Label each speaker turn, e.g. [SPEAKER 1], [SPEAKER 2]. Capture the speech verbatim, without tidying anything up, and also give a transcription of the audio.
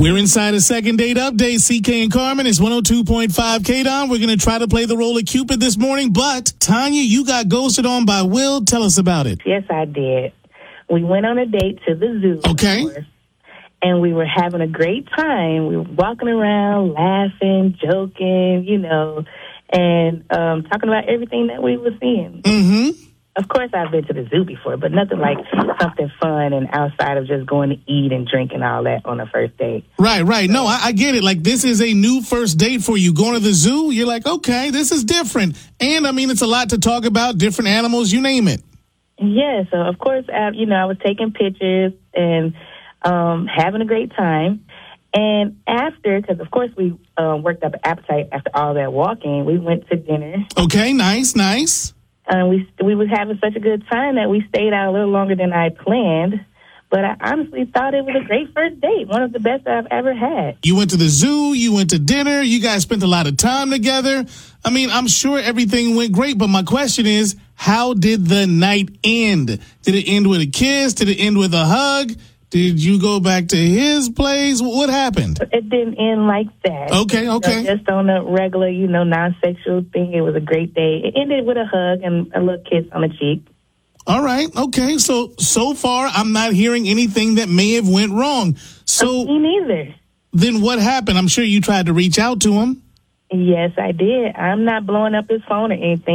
[SPEAKER 1] We're inside a second date update. C K and Carmen is one oh two point five K D O N. We're going to try to play the role of Cupid this morning. But, Tanya, you got ghosted on by Will. Tell us about it.
[SPEAKER 2] Yes, I did. We went on a date to the zoo.
[SPEAKER 1] Okay.
[SPEAKER 2] And we were having a great time. We were walking around, laughing, joking, you know, and um, talking about everything that we were seeing.
[SPEAKER 1] Mm-hmm.
[SPEAKER 2] Of course, I've been to the zoo before, but nothing like something fun and outside of just going to eat and drink and all that on a first date.
[SPEAKER 1] Right, right. No, I, I get it. Like, this is a new first date for you. Going to the zoo, you're like, okay, this is different. And, I mean, it's a lot to talk about, different animals, you name it.
[SPEAKER 2] Yeah, so, of course, I, you know, I was taking pictures and um, having a great time. And after, because, of course, we uh, worked up an appetite after all that walking, we went to dinner.
[SPEAKER 1] Okay, nice, nice.
[SPEAKER 2] Uh, we we was having such a good time that we stayed out a little longer than I planned. But I honestly thought it was a great first date, one of the best I've ever had.
[SPEAKER 1] You went to the zoo, you went to dinner, you guys spent a lot of time together. I mean, I'm sure everything went great, but my question is, how did the night end? Did it end with a kiss? Did it end with a hug? Did you go back to his place? What happened?
[SPEAKER 2] It didn't end like that.
[SPEAKER 1] Okay, okay.
[SPEAKER 2] You know, just on a regular, you know, non-sexual thing. It was a great day. It ended with a hug and a little kiss on the cheek.
[SPEAKER 1] All right, okay. So, so far, I'm not hearing anything that may have went wrong. So,
[SPEAKER 2] Me neither.
[SPEAKER 1] Then what happened? I'm sure you tried to reach out to him.
[SPEAKER 2] Yes, I did. I'm not blowing up his phone or anything.